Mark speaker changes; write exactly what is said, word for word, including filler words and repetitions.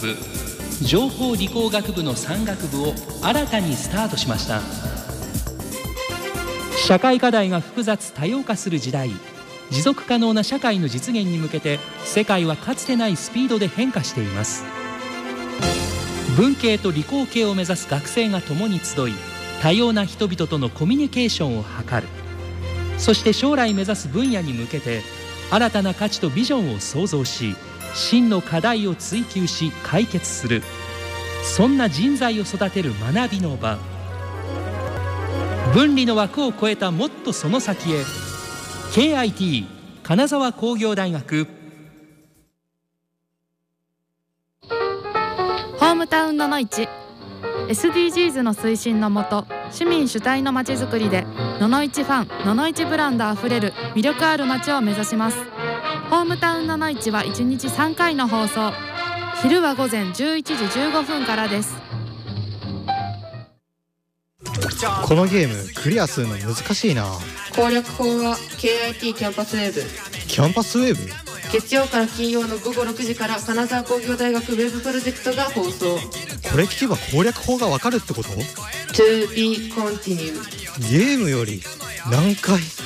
Speaker 1: 部情報理工学部のさん学部を新たにスタートしました。社会課題が複雑多様化する時代、持続可能な社会の実現に向けて世界はかつてないスピードで変化しています。文系と理工系を目指す学生が共に集い、多様な人々とのコミュニケーションを図る。そして将来目指す分野に向けて新たな価値とビジョンを創造し、真の課題を追求し解決する、そんな人材を育てる学びの場。分離の枠を超えたもっとその先へ。 ケーアイティー 金沢工業大学。
Speaker 2: ホームタウンののいち エスディージーズ の推進のもと、市民主体のまちづくりでののいちファン、ののいちブランドあふれる魅力ある街を目指します。ホームタウンののいちはいちにちさんかいの放送、昼はごぜんじゅういちじじゅうごふんからです。
Speaker 3: このゲームクリアするの難しいな。
Speaker 4: 攻略法は ケーアイティー キャンパスウェブ。
Speaker 3: キャンパスウェブ？
Speaker 4: 月曜から金曜のごごろくじから金沢工業大学ウェブプロジェクトが放送。
Speaker 3: これ聞けば攻略法がわかるってこと？
Speaker 4: To be continued。
Speaker 3: ゲームより難解。